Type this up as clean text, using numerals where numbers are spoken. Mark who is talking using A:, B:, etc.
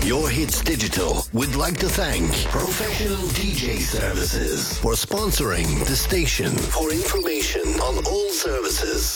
A: Your Hits Digital would like to thank Professional DJ Services for sponsoring the station. For information on all services,